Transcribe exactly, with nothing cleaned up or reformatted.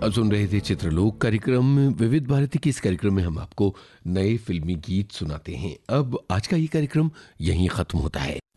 अब सुन रहे थे चित्रलोक कार्यक्रम विविध भारती के। इस कार्यक्रम में हम आपको नए फिल्मी गीत सुनाते हैं। अब आज का ये कार्यक्रम यहीं खत्म होता है।